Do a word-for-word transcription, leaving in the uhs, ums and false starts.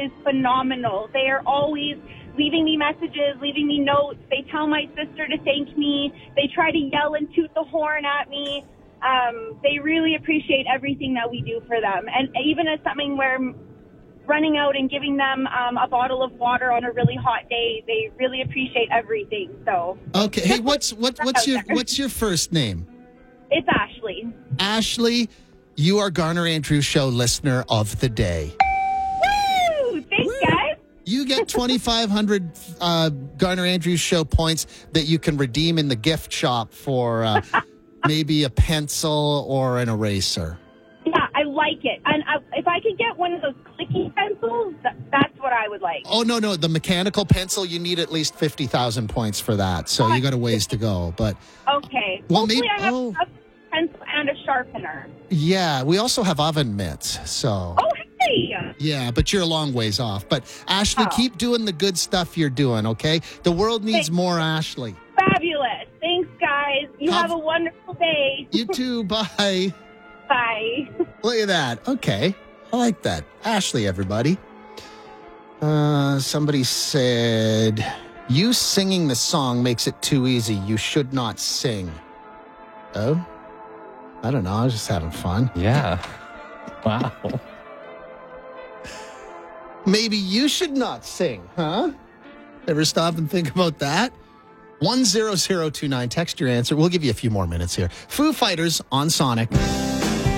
is phenomenal. They are always leaving me messages, leaving me notes. They tell my sister to thank me. They try to yell and toot the horn at me. Um, they really appreciate everything that we do for them. And even as something where running out and giving them um, a bottle of water on a really hot day, they really appreciate everything. So okay, hey, what's what, what's your what's your first name? It's Ashley. Ashley, you are Garner Andrews Show listener of the day. Woo! Thanks, Woo! guys. You get twenty-five hundred uh, Garner Andrews Show points that you can redeem in the gift shop for uh, maybe a pencil or an eraser. Yeah, I like it. And I, if I could get one of those clicky pencils, th- that's what I would like. Oh, no, no. The mechanical pencil, you need at least fifty thousand points for that. So you got a ways to go. But okay. Well, Hopefully maybe, I have oh. a pencil and a sharpener. Yeah, we also have oven mitts. So. Oh, hey. Yeah, but you're a long ways off. But Ashley, Oh. keep doing the good stuff you're doing, okay? The world needs Thanks. more Ashley. Fabulous. Thanks, guys. You have, Have- a wonderful day. You too. Bye. Bye. Look at that. Okay. I like that. Ashley, everybody. Uh, somebody said, you singing the song makes it too easy. You should not sing. Oh? I don't know. I was just having fun. Yeah. Wow. Maybe you should not sing, huh? Ever stop and think about that? one zero zero two nine. Text your answer. We'll give you a few more minutes here. Foo Fighters on Sonic.